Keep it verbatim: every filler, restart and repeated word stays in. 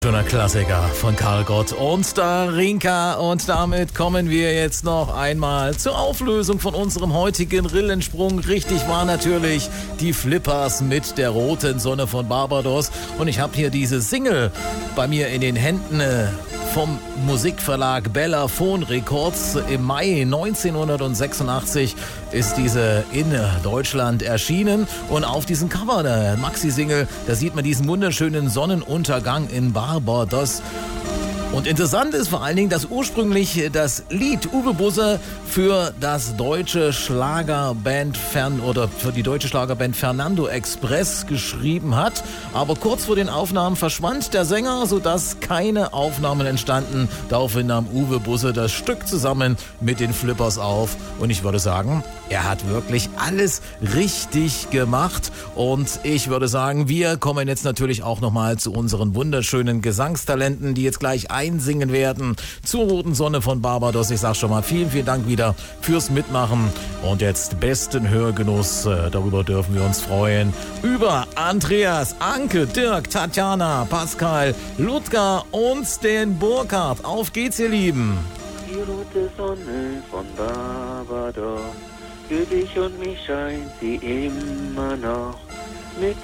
Schöner Klassiker von Karl Gott und Darinka. Und damit kommen wir jetzt noch einmal zur Auflösung von unserem heutigen Rillensprung. Richtig war natürlich die Flippers mit der roten Sonne von Barbados. Und ich habe hier diese Single bei mir in den Händen vom Musikverlag Bellaphon Records. Im Mai neunzehnhundertsechsundachtzig ist diese in Deutschland erschienen. Und auf diesem Cover der Maxi-Single, da sieht man diesen wunderschönen Sonnenuntergang in Barbados. Und interessant ist vor allen Dingen, dass ursprünglich das Lied Uwe Busse für das deutsche Schlagerband Fern oder für die deutsche Schlagerband Fernando Express geschrieben hat. Aber kurz vor den Aufnahmen verschwand der Sänger, sodass keine Aufnahmen entstanden. Daraufhin nahm Uwe Busse das Stück zusammen mit den Flippers auf. Und ich würde sagen, er hat wirklich alles richtig gemacht. Und ich würde sagen, wir kommen jetzt natürlich auch nochmal zu unseren wunderschönen Gesangstalenten, die jetzt gleich einsingen werden zur roten Sonne von Barbados. Ich sage schon mal vielen, vielen Dank wieder fürs Mitmachen und jetzt besten Hörgenuss. Darüber dürfen wir uns freuen. Über Andreas, Anke, Dirk, Tatjana, Pascal, Ludger und den Burkhard. Auf geht's, ihr Lieben. Die rote Sonne von Barbados, für dich und mich scheint sie immer noch. Mit